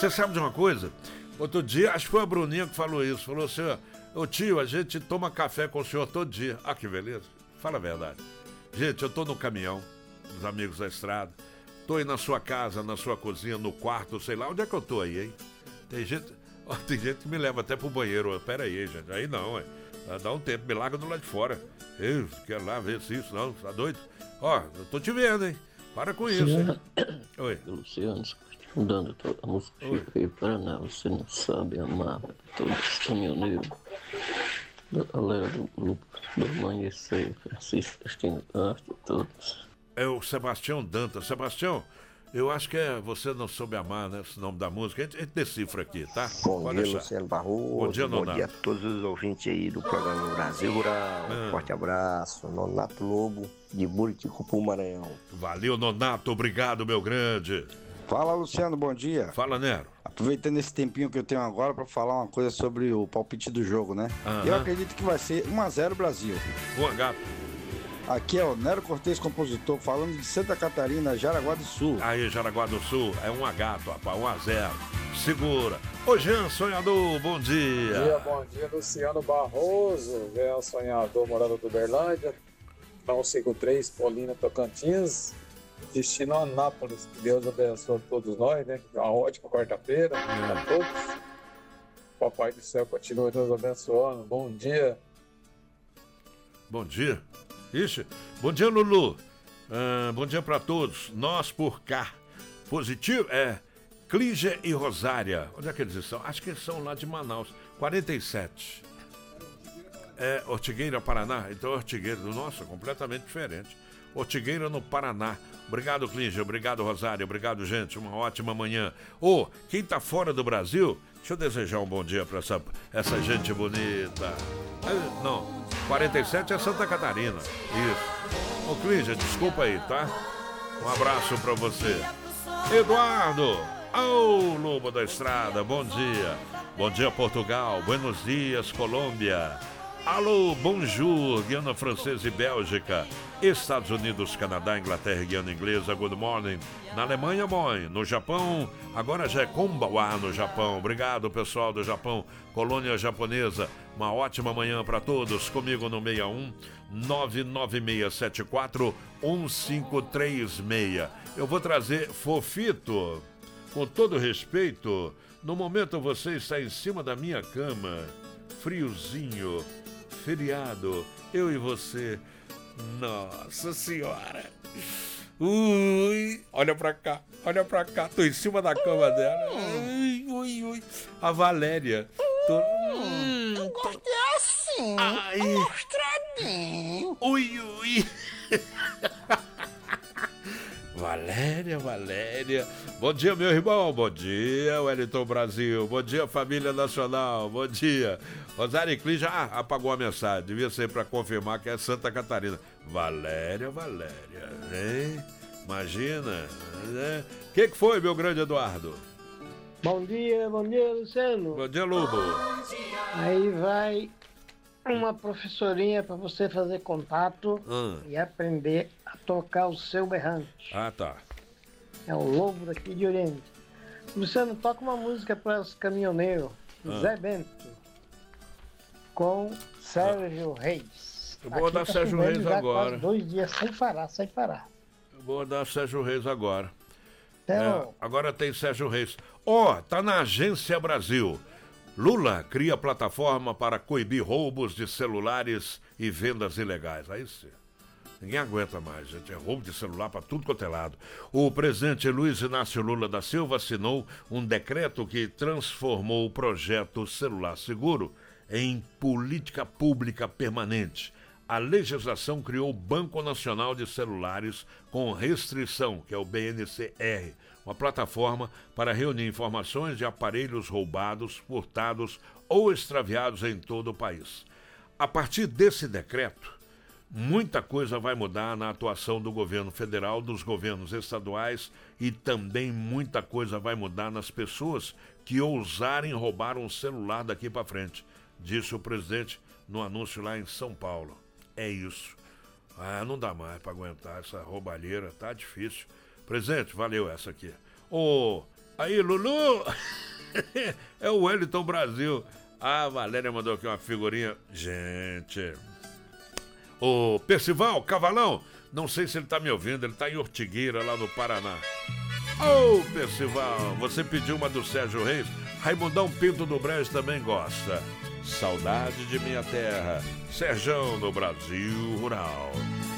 Você sabe de uma coisa? Outro dia, acho que foi a Bruninha que falou isso. Falou assim, ô tio, a gente toma café com o senhor todo dia. Ah, que beleza. Fala a verdade. Gente, eu tô no caminhão, dos amigos da estrada. Tô aí na sua casa, na sua cozinha, no quarto, sei lá. Onde é que eu tô aí, hein? Tem gente que me leva até pro banheiro. Pera aí, gente. Aí não, dá um tempo, me larga do lado de fora. Eu quero lá ver se isso, não, tá doido? Ó, eu tô te vendo, hein? Para com isso, hein? Oi. Luciano, mudando a música Chico Paraná, você não sabe amar todos os caminhoneiros. Da galera do grupo do Amanhecer, Francisco Cristina Castro, todos. É o Sebastião Dantas. Sebastião, eu acho que você não soube amar, né? Esse nome da música. A gente decifra aqui, tá? Bom dia, Luciano Barroso. Bom dia, Nonato. Bom dia a todos os ouvintes aí do programa Brasil Rural. Forte abraço. Nonato Lobo, de Buriticupu, Maranhão. Valeu, Nonato. Obrigado, meu grande. Fala, Luciano. Bom dia. Fala, Nero. Aproveitando esse tempinho que eu tenho agora para falar uma coisa sobre o palpite do jogo, né? Eu acredito que vai ser 1-0 Brasil. Boa, gato. Aqui é o Nero Cortez, compositor, falando de Santa Catarina, Jaraguá do Sul. Aí, Jaraguá do Sul, é 1-H, rapaz, 1-0. Segura. Ô, Jean Sonhador, bom dia. Bom dia, Luciano Barroso, Jean Sonhador, morando do Uberlândia. 153, Paulina, Tocantins. Destino a Anápolis. Que Deus abençoe todos nós, né? Uma ótima quarta-feira a todos. Papai do céu continue nos abençoando. Bom dia. Bom dia. Ixi, bom dia, Lulu. Bom dia pra todos. Nós por cá. Positivo? Clígia e Rosária. Onde é que eles estão? Acho que eles são lá de Manaus. 47. Ortigueira, Paraná. Então, Ortigueira. Nossa, completamente diferente. Ortigueira, no Paraná. Obrigado, Clígia. Obrigado, Rosária. Obrigado, gente. Uma ótima manhã. Quem tá fora do Brasil, deixa eu desejar um bom dia pra essa gente bonita. Não, 47 é Santa Catarina. Isso. Ô, Clígia, desculpa aí, tá? Um abraço pra você. Eduardo. Lobo da Estrada. Bom dia. Bom dia, Portugal. Buenos dias, Colômbia. Alô, bonjour, Guiana Francesa e Bélgica, Estados Unidos, Canadá, Inglaterra e Guiana Inglesa, good morning. Na Alemanha, moi. No Japão, agora já é Konbawa no Japão. Obrigado, pessoal do Japão, colônia japonesa. Uma ótima manhã para todos. Comigo no 61 99674 1536. Eu vou trazer Fofito, com todo respeito. No momento você está em cima da minha cama, friozinho, feriado, eu e você. Nossa Senhora. Ui, olha pra cá, tô em cima da cama dela. Ui. A Valéria. Eu gostei assim, mostradinho. Ui. Valéria. Bom dia, meu irmão. Bom dia, Wellington Brasil. Bom dia, família nacional. Bom dia. Rosário Clín já apagou a mensagem. Devia ser para confirmar que é Santa Catarina. Valéria. Hein? Imagina. Né? O que foi, meu grande Eduardo? Bom dia, Luciano. Bom dia, Lobo. Aí vai uma professorinha para você fazer contato e aprender a tocar o seu berrante. Tá. É o Lobo daqui de Oriente. Luciano, toca uma música para os caminhoneiros. Zé Bento com Sérgio Reis. Eu vou dar Sérgio Reis agora. 2 dias sem parar. Eu vou dar Sérgio Reis agora. Então, agora tem Sérgio Reis. Tá na Agência Brasil. Lula cria plataforma para coibir roubos de celulares e vendas ilegais. Aí sim. Ninguém aguenta mais, gente. É roubo de celular para tudo quanto é lado. O presidente Luiz Inácio Lula da Silva assinou um decreto que transformou o projeto Celular Seguro em política pública permanente. A legislação criou o Banco Nacional de Celulares com Restrição, que é o BNCR, uma plataforma para reunir informações de aparelhos roubados, furtados ou extraviados em todo o país. A partir desse decreto, muita coisa vai mudar na atuação do governo federal, dos governos estaduais e também muita coisa vai mudar nas pessoas que ousarem roubar um celular daqui para frente, disse o presidente no anúncio lá em São Paulo. É isso. Não dá mais para aguentar essa roubalheira, tá difícil. Presidente, valeu essa aqui. Aí, Lulu! É o Wellington Brasil. A Valéria mandou aqui uma figurinha. Gente. O Percival Cavalão, não sei se ele tá me ouvindo, ele tá em Ortigueira, lá no Paraná. Ô, Percival, você pediu uma do Sérgio Reis? Raimundão Pinto do Brejo também gosta. Saudade de minha terra. Serjão no Brasil Rural.